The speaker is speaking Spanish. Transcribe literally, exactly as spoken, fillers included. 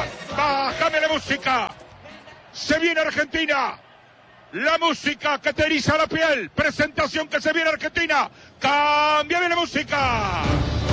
Bájame la música. Se viene Argentina. La música que te eriza la piel. Presentación que se viene Argentina. Cámbiame la música.